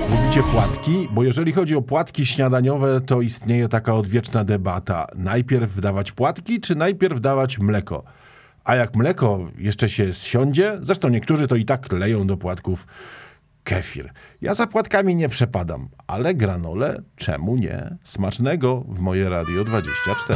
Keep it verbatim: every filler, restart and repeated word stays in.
Lubicie płatki? Bo jeżeli chodzi o płatki śniadaniowe, to istnieje taka odwieczna debata. Najpierw dawać płatki, czy najpierw dawać mleko? A jak mleko jeszcze się zsiądzie, zresztą niektórzy to i tak leją do płatków kefir. Ja za płatkami nie przepadam, ale granole czemu nie? Smacznego w moje Radio dwadzieścia cztery.